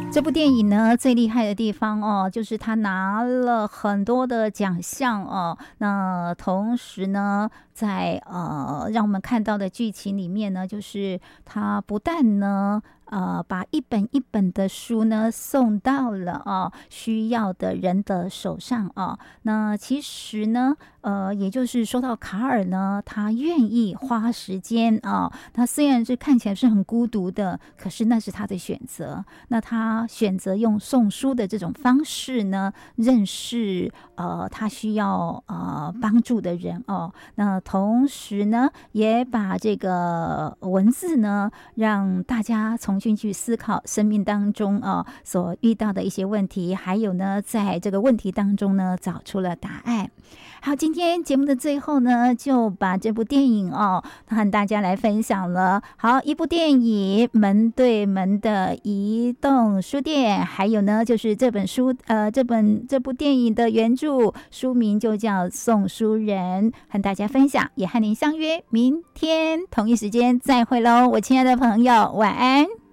这部电影呢，最厉害的地方哦，就是他拿了很多的奖项哦。那同时呢，在让我们看到的剧情里面呢，就是他不但呢把一本一本的书呢送到了需要的人的手上那其实呢也就是说到卡尔呢，他愿意花时间他虽然是看起来是很孤独的，可是那是他的选择。那他选择用送书的这种方式呢，认识他需要帮助的人那同时呢，也把这个文字呢，让大家重新去思考生命当中所遇到的一些问题，还有呢，在这个问题当中呢，找出了答案。好，今天节目的最后呢，就把这部电影和大家来分享了。好，一部电影《门对门的移动书店》，还有呢，就是这本书这部电影的原著书名就叫《送书人》，和大家分享，也和您相约明天同一时间再会喽，我亲爱的朋友，晚安。